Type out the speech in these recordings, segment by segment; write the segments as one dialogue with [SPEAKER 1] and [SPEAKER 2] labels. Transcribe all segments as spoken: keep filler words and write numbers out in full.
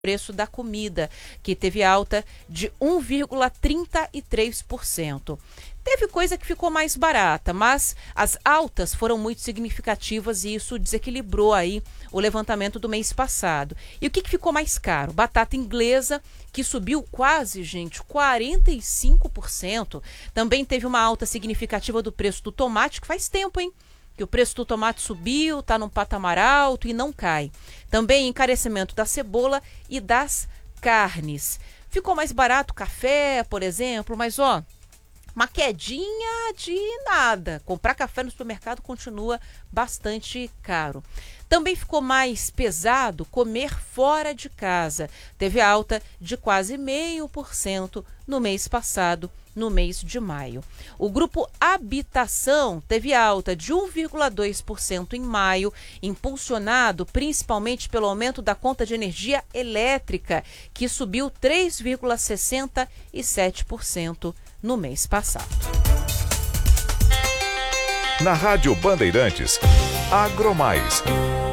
[SPEAKER 1] preço da comida, que teve alta de um vírgula trinta e três por cento. Teve coisa que ficou mais barata, mas as altas foram muito significativas e isso desequilibrou aí o levantamento do mês passado. E o que, que ficou mais caro? Batata inglesa, que subiu quase, gente, quarenta e cinco por cento. Também teve uma alta significativa do preço do tomate, que faz tempo, hein? Que o preço do tomate subiu, está num patamar alto e não cai. Também encarecimento da cebola e das carnes. Ficou mais barato o café, por exemplo, mas ó, uma quedinha de nada. Comprar café no supermercado continua bastante caro. Também ficou mais pesado comer fora de casa. Teve alta de quase zero vírgula cinco por cento no mês passado, no mês de maio. O grupo Habitação teve alta de um vírgula dois por cento em maio, impulsionado principalmente pelo aumento da conta de energia elétrica, que subiu três vírgula sessenta e sete por cento no mês passado.
[SPEAKER 2] Na Rádio Bandeirantes, Agromais.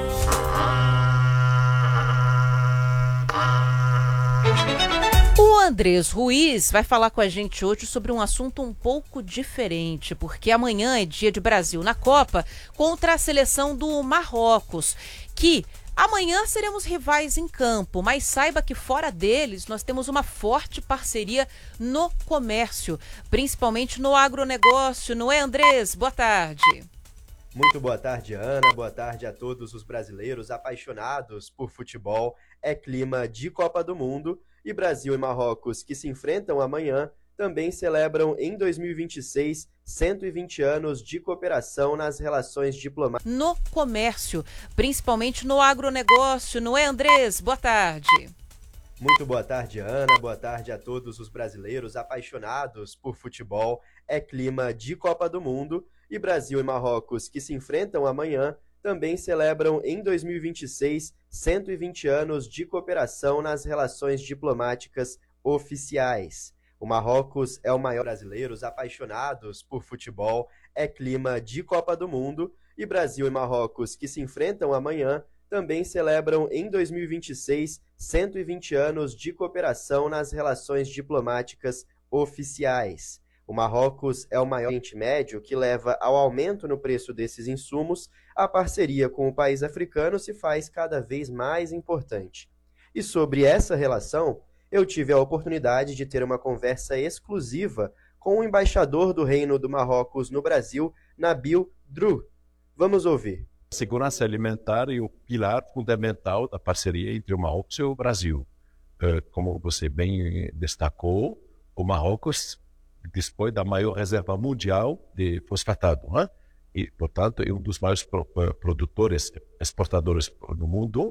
[SPEAKER 1] O Andrés Ruiz vai falar com a gente hoje sobre um assunto um pouco diferente, porque amanhã é dia de Brasil na Copa contra a seleção do Marrocos, que amanhã seremos rivais em campo, mas saiba que fora deles nós temos uma forte parceria no comércio, principalmente no agronegócio, não é, Andrés? Boa tarde.
[SPEAKER 3] Muito boa tarde, Ana. Boa tarde a todos os brasileiros apaixonados por futebol. É clima de Copa do Mundo e Brasil e Marrocos, que se enfrentam amanhã, também celebram em dois mil e vinte e seis cento e vinte anos de cooperação nas relações diplomáticas.
[SPEAKER 1] No comércio, principalmente no agronegócio, não é, Andrés? Boa tarde.
[SPEAKER 3] Muito boa tarde, Ana. Boa tarde a todos os brasileiros apaixonados por futebol. É clima de Copa do Mundo e Brasil e Marrocos, que se enfrentam amanhã, também celebram em dois mil e vinte e seis cento e vinte anos de cooperação nas relações diplomáticas oficiais. O Marrocos é o maior brasileiros apaixonados por futebol. É clima de Copa do Mundo e Brasil e Marrocos, que se enfrentam amanhã, também celebram em dois mil e vinte e seis cento e vinte anos de cooperação nas relações diplomáticas oficiais. O Marrocos é o maior Oriente Médio, que leva ao aumento no preço desses insumos. A parceria com o país africano se faz cada vez mais importante. E sobre essa relação, eu tive a oportunidade de ter uma conversa exclusiva com o embaixador do Reino do Marrocos no Brasil, Nabil Drou. Vamos ouvir.
[SPEAKER 4] Segurança alimentar é o pilar fundamental da parceria entre o Marrocos e o Brasil. Como você bem destacou, o Marrocos dispõe da maior reserva mundial de fosfatado, né? E, portanto, é um dos maiores produtores, exportadores no mundo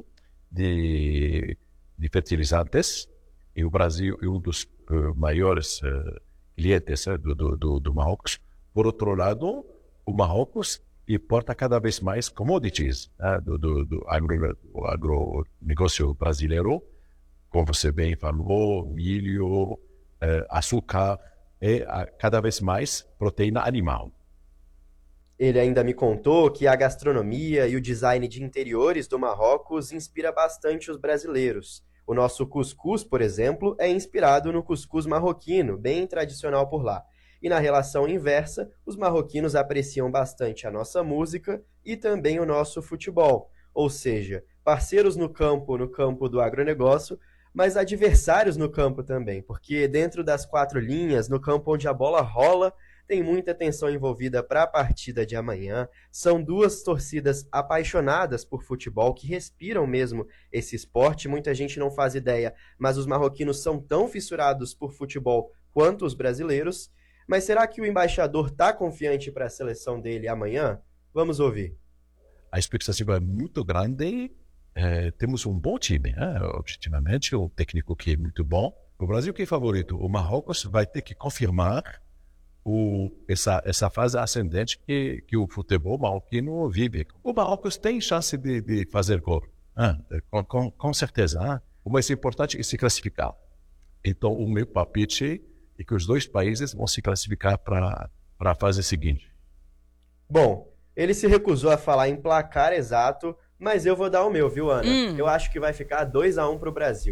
[SPEAKER 4] de, de fertilizantes. E o Brasil é um dos uh, maiores uh, clientes uh, do, do, do Marrocos. Por outro lado, o Marrocos importa cada vez mais commodities uh, do, do, do, agro, do agronegócio brasileiro, como você bem falou, milho, uh, açúcar e uh, cada vez mais proteína animal.
[SPEAKER 3] Ele ainda me contou que a gastronomia e o design de interiores do Marrocos inspira bastante os brasileiros. O nosso cuscuz, por exemplo, é inspirado no cuscuz marroquino, bem tradicional por lá. E na relação inversa, os marroquinos apreciam bastante a nossa música e também o nosso futebol. Ou seja, parceiros no campo, no campo do agronegócio, mas adversários no campo também, porque dentro das quatro linhas, no campo onde a bola rola, tem muita tensão envolvida para a partida de amanhã. São duas torcidas apaixonadas por futebol, que respiram mesmo esse esporte. Muita gente não faz ideia, mas os marroquinos são tão fissurados por futebol quanto os brasileiros. Mas será que o embaixador está confiante para a seleção dele amanhã? Vamos ouvir.
[SPEAKER 4] A expectativa é muito grande. É, temos um bom time, né? Objetivamente, um técnico que é muito bom. O Brasil que é favorito. O Marrocos vai ter que confirmar O, essa, essa fase ascendente que, que o futebol marroquino vive. O Marrocos tem chance de, de fazer gol, ah, com, com, com certeza. Ah. O mais importante é se classificar. Então, o meu palpite é que os dois países vão se classificar para a fase seguinte.
[SPEAKER 3] Bom, ele se recusou a falar em placar exato, mas eu vou dar o meu, viu, Ana?
[SPEAKER 1] Hum.
[SPEAKER 3] Eu acho que vai ficar dois a um para o Brasil.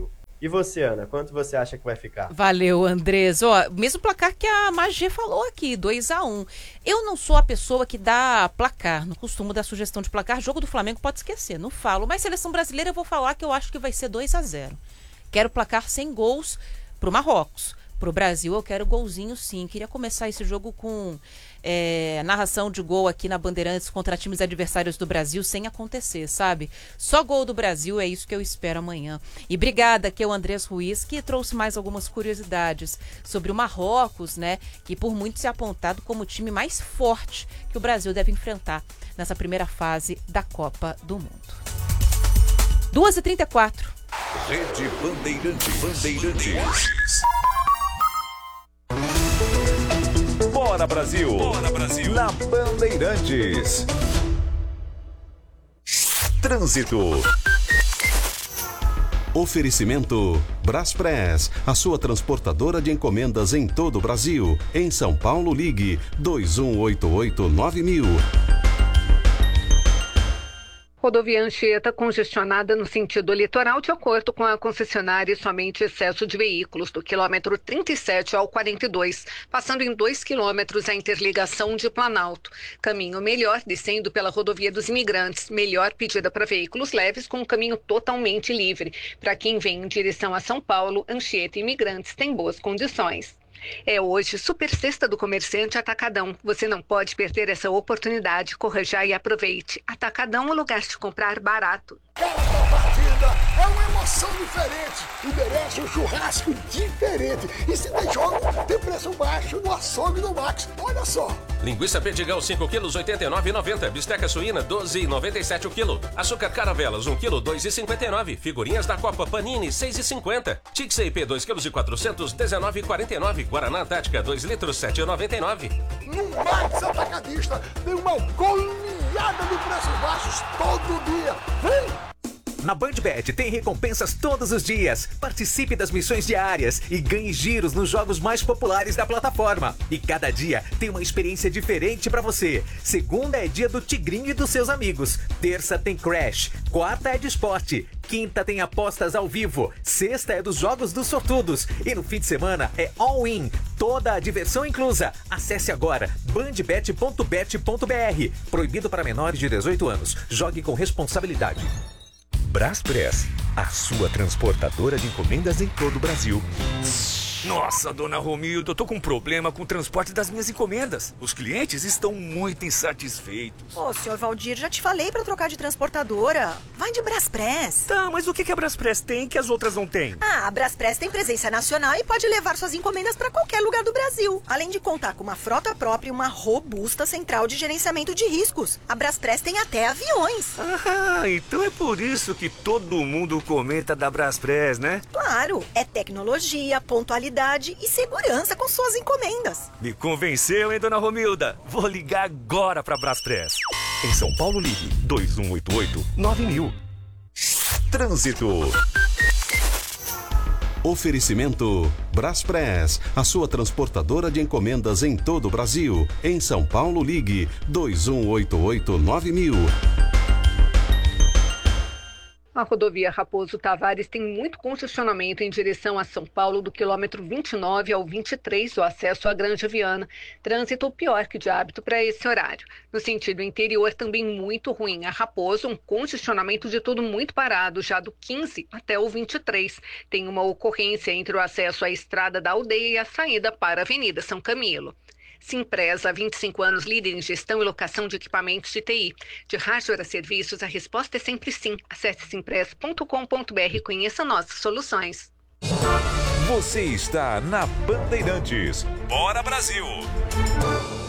[SPEAKER 3] E você, Ana, quanto você acha que vai ficar?
[SPEAKER 1] Valeu, Andrés. Ó, mesmo placar que a Magê falou aqui, dois a um. Eu não sou a pessoa que dá placar, não costumo dar sugestão de placar. Jogo do Flamengo pode esquecer, não falo. Mas seleção brasileira eu vou falar que eu acho que vai ser dois a zero. Quero placar sem gols pro Marrocos. Pro Brasil eu quero golzinho sim. Queria começar esse jogo com é, narração de gol aqui na Bandeirantes contra times adversários do Brasil sem acontecer, sabe? Só gol do Brasil, é isso que eu espero amanhã. E obrigada aqui ao Andrés Ruiz, que trouxe mais algumas curiosidades sobre o Marrocos, né? Que por muitos é apontado como o time mais forte que o Brasil deve enfrentar nessa primeira fase da Copa do Mundo. duas e trinta e quatro.
[SPEAKER 2] Rede Bandeirantes. Bandeirantes. Bora Brasil! Bora Brasil! Na Bandeirantes. Trânsito.
[SPEAKER 5] Oferecimento Braspress, a sua transportadora de encomendas em todo o Brasil. Em São Paulo, ligue dois um oito oito nove mil.
[SPEAKER 6] Rodovia Anchieta congestionada no sentido litoral, de acordo com a concessionária, somente excesso de veículos do quilômetro trinta e sete ao quarenta e dois, passando em dois quilômetros a interligação de Planalto. Caminho melhor descendo pela rodovia dos Imigrantes, melhor pedida para veículos leves com um caminho totalmente livre. Para quem vem em direção a São Paulo, Anchieta e Imigrantes tem boas condições. É hoje Super Sexta do Comerciante Atacadão. Você não pode perder essa oportunidade. Corra já e aproveite. Atacadão é o lugar de comprar barato.
[SPEAKER 7] Cada partida é uma emoção diferente e merece um churrasco diferente. E se tem jogo, tem preço baixo no açougue do Max. Olha só.
[SPEAKER 8] Linguiça Perdigão cinco quilos, oitenta e nove reais e noventa centavos. Bisteca suína, doze reais e noventa e sete centavos o quilo. Açúcar Caravelas, um quilo, dois reais e cinquenta e nove centavos. Figurinhas da Copa Panini, seis reais e cinquenta centavos. Tix I P, dois quilos e quatrocentos, dezenove reais e quarenta e nove centavos. Guaraná Antártica, dois litros, sete reais e noventa e nove centavos.
[SPEAKER 7] No Max Atacadista tem uma goleada de preços baixos todo dia. Vem!
[SPEAKER 9] Na BandBet tem recompensas todos os dias. Participe das missões diárias e ganhe giros nos jogos mais populares da plataforma. E cada dia tem uma experiência diferente pra você. Segunda é dia do Tigrinho e dos seus amigos. Terça tem Crash. Quarta é de esporte. Quinta tem apostas ao vivo. Sexta é dos jogos dos sortudos. E no fim de semana é all-in. Toda a diversão inclusa. Acesse agora bandbet ponto bet ponto br. Proibido para menores de dezoito anos. Jogue com responsabilidade.
[SPEAKER 2] Braspress, a sua transportadora de encomendas em todo o Brasil.
[SPEAKER 10] Nossa, dona Romilda, eu tô com um problema com o transporte das minhas encomendas. Os clientes estão muito insatisfeitos.
[SPEAKER 11] Ô, senhor Valdir, já te falei pra trocar de transportadora. Vai de Braspress.
[SPEAKER 10] Tá, mas o que a Braspress tem que as outras não têm?
[SPEAKER 11] Ah, a Braspress tem presença nacional e pode levar suas encomendas pra qualquer lugar do Brasil. Além de contar com uma frota própria e uma robusta central de gerenciamento de riscos. A Braspress tem até aviões.
[SPEAKER 10] Ah, então é por isso que todo mundo comenta da Braspress, né?
[SPEAKER 11] Claro, é tecnologia, pontualidade e segurança com suas encomendas.
[SPEAKER 10] Me convenceu, hein, dona Romilda? Vou ligar agora pra Braspress.
[SPEAKER 2] Em São Paulo, ligue dois um oito oito nove mil. Trânsito.
[SPEAKER 5] Oferecimento Braspress, a sua transportadora de encomendas em todo o Brasil. Em São Paulo, ligue dois um oito oito nove mil.
[SPEAKER 6] A rodovia Raposo Tavares tem muito congestionamento em direção a São Paulo, do quilômetro vinte e nove ao vinte e três, o acesso à Granja Viana. Trânsito pior que de hábito para esse horário. No sentido interior, também muito ruim. A Raposo, um congestionamento de tudo muito parado, já do quinze até o vinte e três. Tem uma ocorrência entre o acesso à Estrada da Aldeia e a saída para a Avenida São Camilo. Simpresa, há vinte e cinco anos, líder em gestão e locação de equipamentos de T I. De hardware a serviços, a resposta é sempre sim. Acesse simpresa ponto com ponto br e conheça nossas soluções.
[SPEAKER 2] Você está na Bandeirantes. Bora Brasil!